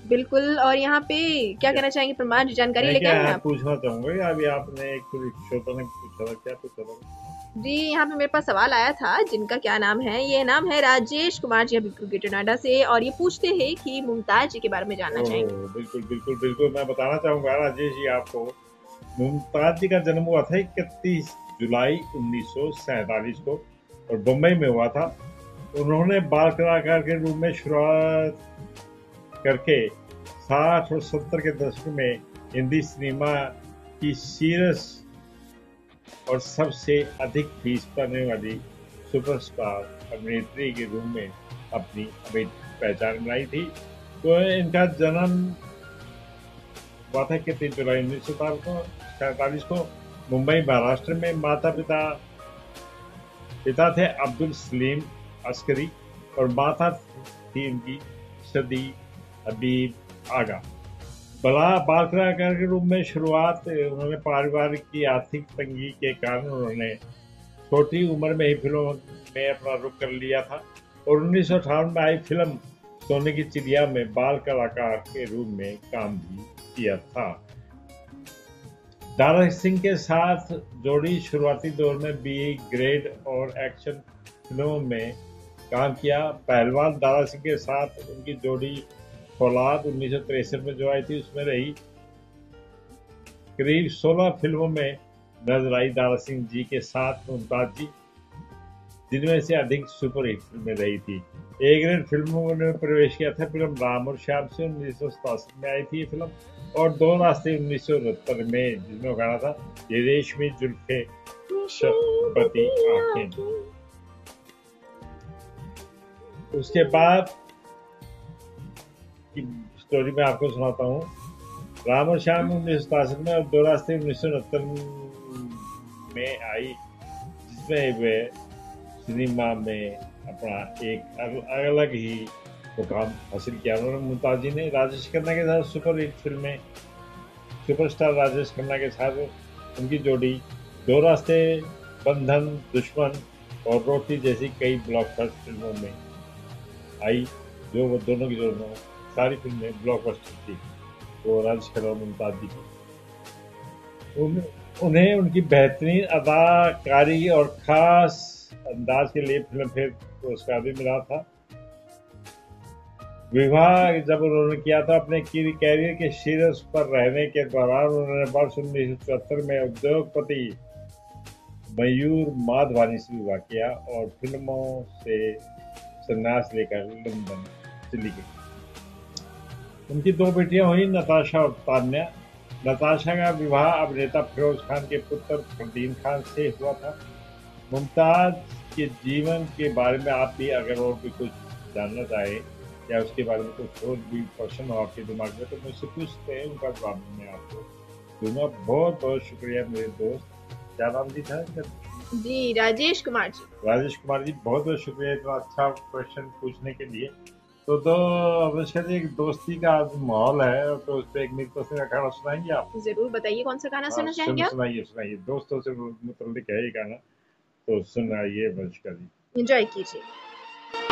बिल्कुल। और यहाँ पे क्या कहना चाहेंगे प्रमाण जानकारी मैं लेके क्या आए हैं है आप? पूछना चाहूंगा कि अभी आपने एक श्रोता ने पूछा था, क्या पूछा था? जी, यहाँ पे मेरे पास सवाल आया था जिनका क्या नाम है, ये नाम है राजेश कुमार जी, अभी क्रिकेटर नोएडा से, और ये पूछते हैं कि मुमताज जी के बारे में जानना ओहो, चाहेंगे। बिल्कुल बिल्कुल बिल्कुल, मैं बताना चाहूंगा राजेश जी आपको। मुमताज जी का जन्म हुआ था 31 जुलाई 1947 को, और बम्बई में हुआ था। उन्होंने बाल कलाकार के रूप में शुरुआत करके 60 और 70 के दशक में हिंदी सिनेमा की सीरियस और सबसे अधिक फीस पाने वाली सुपरस्टार अभिनेत्री के रूप में अपनी अभी पहचान बनाई थी। तो इनका जन्म हुआ था 31 जुलाई 1947 को मुंबई महाराष्ट्र में। पिता थे अब्दुल सलीम अस्करी, और माता थी उनकी सदी हबीब आगा। बड़ा बाल कलाकार के रूप में शुरुआत उन्होंने पारिवारिक की आर्थिक तंगी के कारण उन्होंने छोटी उम्र में ही फिल्मों में अपना रुख कर लिया था, और 1958 में आई फिल्म सोने की चिड़िया में बाल कलाकार के रूप में काम भी किया था। दारा सिंह के साथ जोड़ी शुरुआती दौर में बी ग्रेड और एक्शन फिल्मों में काम किया। पहलवान दारा सिंह के साथ उनकी जोड़ी फौलाद 1963 में जो आई थी उसमें रही। करीब 16 फिल्मों में नजर आई दारा सिंह जी के साथ मुमताज जी, जिनमें से अधिक सुपरहिट फिल्में रही थी। ए ग्रेड फिल्मों में प्रवेश किया था फिल्म राम और श्याम से 1967 में आई थी ये फिल्म, और दो रास्ते 1969 में, जिसमें गाना था ये रेशमी जुल्फे शबती आंखें। उसके बाद की स्टोरी मैं आपको सुनाता हूँ। राम और श्याम 1967 में और दो रास्ते 1969 में आई, जिसमें वे सिनेमा में अपना एक अलग ही मुकाम हासिल किया उन्होंने। मुमताज जी ने राजेश खन्ना के साथ सुपर हिट फिल्में, सुपरस्टार राजेश खन्ना के साथ उनकी जोड़ी दो रास्ते, बंधन, दुश्मन और रोटी जैसी कई ब्लॉकबस्टर फिल्मों में आई, जो वो दोनों की दोनों सारी फिल्में ब्लॉकबस्टर थी। तो राजेश खन्ना और मुमताज जी उन्हें उनकी बेहतरीन अदाकारी और खास अंदाज के लिए फिल्म फेयर पुरस्कार भी मिला था। विवाह जब उन्होंने किया था अपने कैरियर के शीर्ष पर रहने के दौरान, उन्होंने वर्ष 1974 में उद्योगपति मयूर माधवानी से विवाह किया और फिल्मों से संन्यास लेकर लंदन चली गई। उनकी दो बेटियां हुई, नताशा और तान्या। नताशा का विवाह अभिनेता फिरोज खान के पुत्र फरदीन खान से हुआ था। मुमताज के जीवन के बारे में आप भी अगर और भी कुछ जानना चाहें या उसके बारे में कुछ और भी क्वेश्चन हो आपके दिमाग में, तो मुझसे पूछते हैं, उनका जवाब मैं आपको दूंगा। बहुत बहुत शुक्रिया मेरे दोस्त। क्या नाम जी था? जी, राजेश कुमार जी। राजेश कुमार जी, बहुत बहुत शुक्रिया इतना अच्छा क्वेश्चन पूछने के लिए। तो अनुष्का जी, एक दोस्ती का आज माहौल है, तो उस पर एक मित्र से गाना सुनाएंगे आप? जरूर बताइए, कौन सा गाना हाँ, सुनना चाहेंगे आप? सुनाइए सुनाइए, दोस्तों से मुतल्लिक है ये गाना, तो सुनाइए अनुष्का जी। एंजॉय कीजिए।